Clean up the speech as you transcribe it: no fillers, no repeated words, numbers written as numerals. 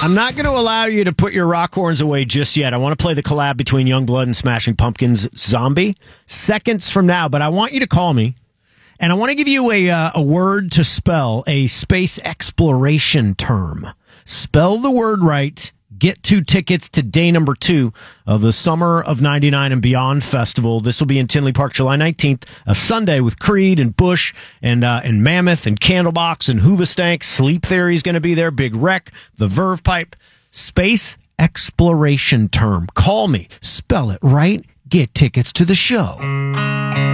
I'm not going to allow you to put your rock horns away just yet. I want to play the collab between Youngblood and Smashing Pumpkins' Zombie seconds from now, but I want you to call me, and I want to give you a word to spell, a space exploration term. Spell the word right. Get 2 tickets to day number 2 of the Summer of 99 and Beyond Festival. This will be in Tinley Park, July 19th, a Sunday with Creed and Bush and Mammoth and Candlebox and Hoobastank. Sleep Theory is going to be there. Big Wreck, The Verve Pipe. Space exploration term. Call me. Spell it right. Get tickets to the show.